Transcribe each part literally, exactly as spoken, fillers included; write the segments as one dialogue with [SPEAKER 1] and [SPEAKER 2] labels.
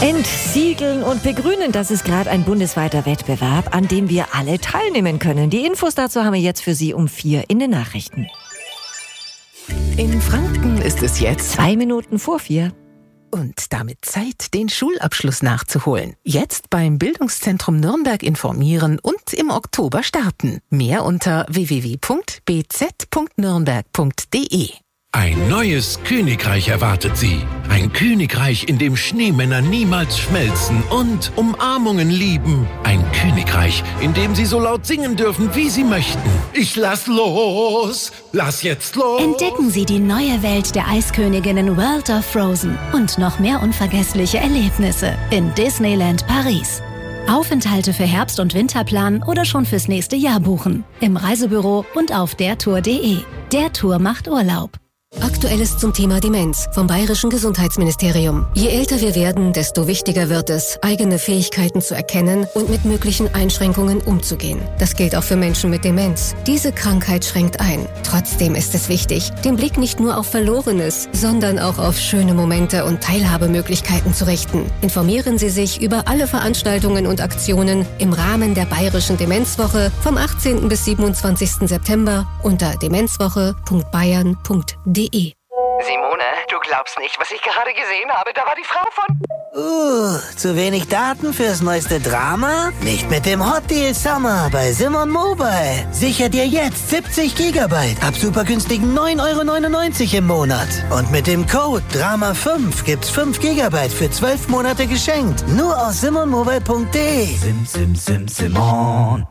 [SPEAKER 1] Entsiegeln und begrünen, das ist gerade ein bundesweiter Wettbewerb, an dem wir alle teilnehmen können. Die Infos dazu haben wir jetzt für Sie um vier in den Nachrichten.
[SPEAKER 2] In Franken ist es jetzt
[SPEAKER 1] Zwei Minuten vor vier.
[SPEAKER 2] Und damit Zeit, den Schulabschluss nachzuholen. Jetzt beim Bildungszentrum Nürnberg informieren und im Oktober starten. Mehr unter w w w punkt b z punkt nürnberg punkt d e.
[SPEAKER 3] Ein neues Königreich erwartet Sie. Ein Königreich, in dem Schneemänner niemals schmelzen und Umarmungen lieben. Ein Königreich, in dem Sie so laut singen dürfen, wie Sie möchten. Ich lass los, lass jetzt los.
[SPEAKER 4] Entdecken Sie die neue Welt der Eisköniginnen World of Frozen und noch mehr unvergessliche Erlebnisse in Disneyland Paris. Aufenthalte für Herbst- und Winterplan oder schon fürs nächste Jahr buchen. Im Reisebüro und auf dertour punkt de. Der Tour macht Urlaub.
[SPEAKER 5] Aktuelles zum Thema Demenz vom Bayerischen Gesundheitsministerium. Je älter wir werden, desto wichtiger wird es, eigene Fähigkeiten zu erkennen und mit möglichen Einschränkungen umzugehen. Das gilt auch für Menschen mit Demenz. Diese Krankheit schränkt ein. Trotzdem ist es wichtig, den Blick nicht nur auf Verlorenes, sondern auch auf schöne Momente und Teilhabemöglichkeiten zu richten. Informieren Sie sich über alle Veranstaltungen und Aktionen im Rahmen der Bayerischen Demenzwoche vom achtzehnten bis siebenundzwanzigsten September unter demenzwoche punkt bayern punkt de.
[SPEAKER 6] Simone, du glaubst nicht, was ich gerade gesehen habe. Da war die Frau von...
[SPEAKER 7] Uh, zu wenig Daten fürs neueste Drama? Nicht mit dem Hot Deal Summer bei Simon Mobile. Sicher dir jetzt siebzig Gigabyte ab super günstigen neun Euro neunundneunzig im Monat. Und mit dem Code Drama fünf gibt's fünf Gigabyte für zwölf Monate geschenkt. Nur aus simon mobile punkt de.
[SPEAKER 8] Sim, sim, sim, Simon.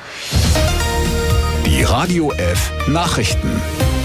[SPEAKER 9] Die Radio F Nachrichten.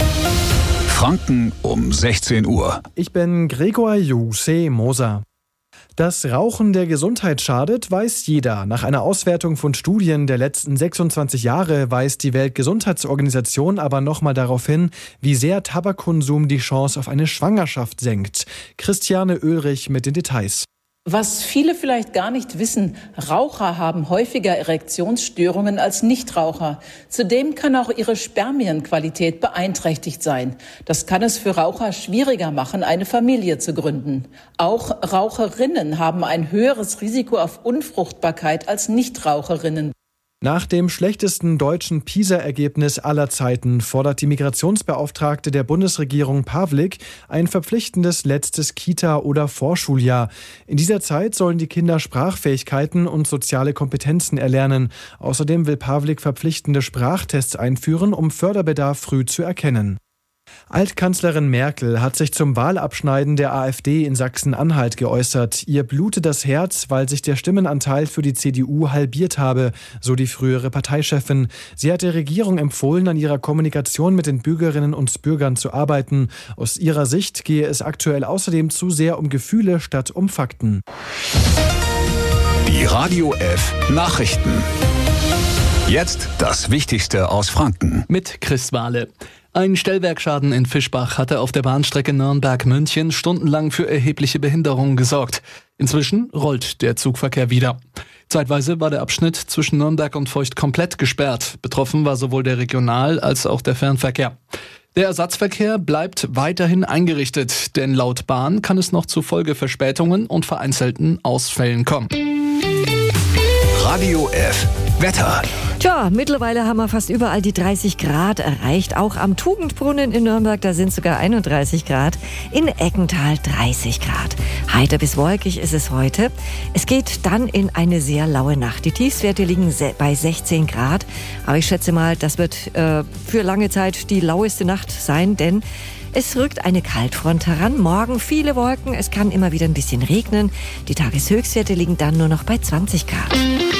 [SPEAKER 9] Franken um sechzehn Uhr.
[SPEAKER 10] Ich bin Gregor Juse Moser. Dass Rauchen der Gesundheit schadet, weiß jeder. Nach einer Auswertung von Studien der letzten sechsundzwanzig Jahre weist die Weltgesundheitsorganisation aber nochmal darauf hin, wie sehr Tabakkonsum die Chance auf eine Schwangerschaft senkt. Christiane Oehlrich mit den Details.
[SPEAKER 11] Was viele vielleicht gar nicht wissen, Raucher haben häufiger Erektionsstörungen als Nichtraucher. Zudem kann auch ihre Spermienqualität beeinträchtigt sein. Das kann es für Raucher schwieriger machen, eine Familie zu gründen. Auch Raucherinnen haben ein höheres Risiko auf Unfruchtbarkeit als Nichtraucherinnen.
[SPEAKER 10] Nach dem schlechtesten deutschen PISA-Ergebnis aller Zeiten fordert die Migrationsbeauftragte der Bundesregierung Pawlik ein verpflichtendes letztes Kita- oder Vorschuljahr. In dieser Zeit sollen die Kinder Sprachfähigkeiten und soziale Kompetenzen erlernen. Außerdem will Pawlik verpflichtende Sprachtests einführen, um Förderbedarf früh zu erkennen. Altkanzlerin Merkel hat sich zum Wahlabschneiden der AfD in Sachsen-Anhalt geäußert. Ihr blute das Herz, weil sich der Stimmenanteil für die C D U halbiert habe, so die frühere Parteichefin. Sie hat der Regierung empfohlen, an ihrer Kommunikation mit den Bürgerinnen und Bürgern zu arbeiten. Aus ihrer Sicht gehe es aktuell außerdem zu sehr um Gefühle statt um Fakten.
[SPEAKER 9] Die Radio F Nachrichten. Jetzt das Wichtigste aus Franken.
[SPEAKER 12] Mit Chris Wahle. Ein Stellwerkschaden in Fischbach hatte auf der Bahnstrecke Nürnberg-München stundenlang für erhebliche Behinderungen gesorgt. Inzwischen rollt der Zugverkehr wieder. Zeitweise war der Abschnitt zwischen Nürnberg und Feucht komplett gesperrt. Betroffen war sowohl der Regional- als auch der Fernverkehr. Der Ersatzverkehr bleibt weiterhin eingerichtet, denn laut Bahn kann es noch zu Folgeverspätungen und vereinzelten Ausfällen kommen.
[SPEAKER 9] Radio F Wetter.
[SPEAKER 1] Tja, mittlerweile haben wir fast überall die dreißig Grad erreicht. Auch am Tugendbrunnen in Nürnberg, da sind sogar einunddreißig Grad. In Eckental dreißig Grad. Heiter bis wolkig ist es heute. Es geht dann in eine sehr laue Nacht. Die Tiefstwerte liegen bei sechzehn Grad. Aber ich schätze mal, das wird äh, für lange Zeit die laueste Nacht sein, denn es rückt eine Kaltfront heran. Morgen viele Wolken. Es kann immer wieder ein bisschen regnen. Die Tageshöchstwerte liegen dann nur noch bei zwanzig Grad.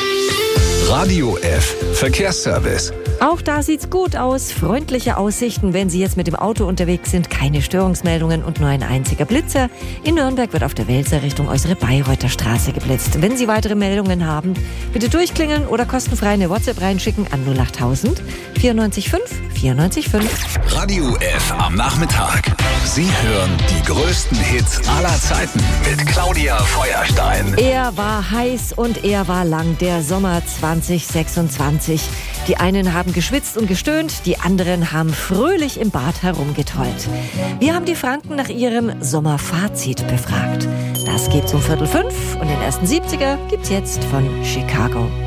[SPEAKER 9] Radio F Verkehrsservice.
[SPEAKER 1] Auch da sieht's gut aus. Freundliche Aussichten, wenn Sie jetzt mit dem Auto unterwegs sind. Keine Störungsmeldungen und nur ein einziger Blitzer. In Nürnberg wird auf der Welser Richtung äußere Bayreuther Straße geblitzt. Wenn Sie weitere Meldungen haben, bitte durchklingeln oder kostenfrei eine WhatsApp reinschicken an null achttausend vierundneunzig fünf vierundneunzig fünf.
[SPEAKER 9] Radio F am Nachmittag. Sie hören die größten Hits aller Zeiten mit Claudia Feuerstein.
[SPEAKER 1] Er war heiß und er war lang. Der Sommer zwanzig zwanzig sechsundzwanzig. Die einen haben geschwitzt und gestöhnt, die anderen haben fröhlich im Bad herumgetollt. Wir haben die Franken nach ihrem Sommerfazit befragt. Das gibt's um Viertel fünf und den ersten siebziger gibt's jetzt von Chicago.